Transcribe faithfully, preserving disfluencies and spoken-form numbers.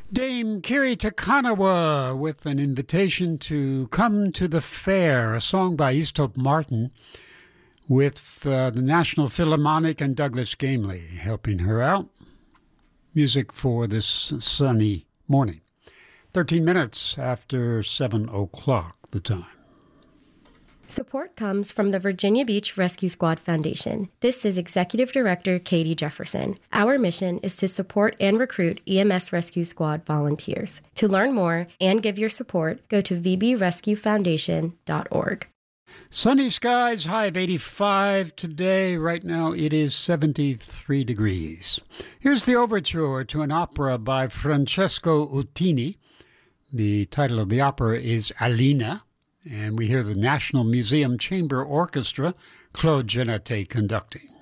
Dame Kiri Takanawa with an invitation to come to the fair, a song by Easthope Martin with uh, the National Philharmonic and Douglas Gamely helping her out. Music for this sunny morning. thirteen minutes after seven o'clock the time. Support comes from the Virginia Beach Rescue Squad Foundation. This is Executive Director Katie Jefferson. Our mission is to support and recruit E M S Rescue Squad volunteers. To learn more and give your support, go to v b rescue foundation dot org. Sunny skies, high of eighty-five today. Right now it is seventy-three degrees. Here's the overture to an opera by Francesco Uttini. The title of the opera is Alina. And we hear the National Museum Chamber Orchestra, Claude Genetet conducting.